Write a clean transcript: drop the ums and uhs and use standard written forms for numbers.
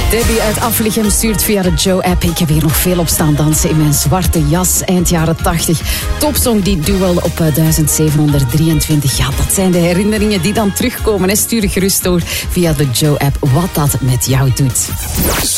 Debbie uit Aflichem stuurt via de Joe-app. Ik heb hier nog veel op staan dansen in mijn zwarte jas eind jaren 80. Topsong die duel op 1723. Ja, dat zijn de herinneringen die dan terugkomen. Stuur gerust door via de Joe-app wat dat met jou doet.